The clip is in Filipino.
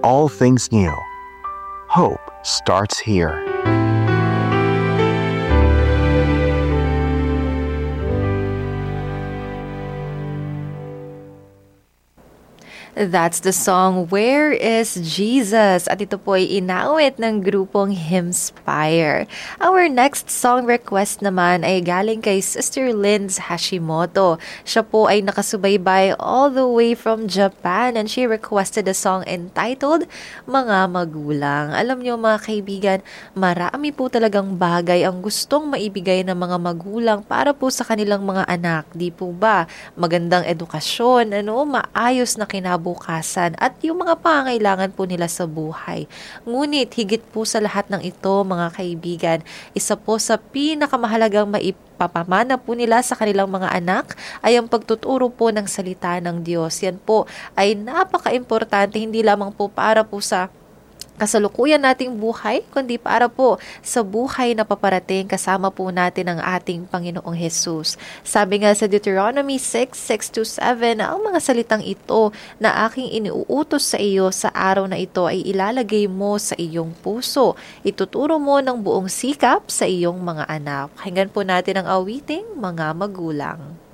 all things new. Hope starts here. That's the song, Where is Jesus? At ito po ay inawit ng grupong Hymnspire. Our next song request naman ay galing kay Sister Linz Hashimoto. Siya po ay nakasubaybay all the way from Japan and she requested a song entitled Mga Magulang. Alam niyo mga kaibigan, marami po talagang bagay ang gustong maibigay ng mga magulang para po sa kanilang mga anak. Di po ba? Magandang edukasyon, maayos na kinabukasan at yung mga pangangailangan po nila sa buhay. Ngunit higit po sa lahat ng ito mga kaibigan, isa po sa pinakamahalagang maipapamana po nila sa kanilang mga anak ay ang pagtuturo po ng salita ng Diyos. Yan po ay napaka-importante hindi lamang po para po sa kasalukuyan nating buhay, kundi para po sa buhay na paparating kasama po natin ang ating Panginoong Hesus. Sabi nga sa Deuteronomy 6:6-7, ang mga salitang ito na aking iniuutos sa iyo sa araw na ito ay ilalagay mo sa iyong puso. Ituturo mo ng buong sikap sa iyong mga anak. Pakinggan po natin ang awiting Mga Magulang.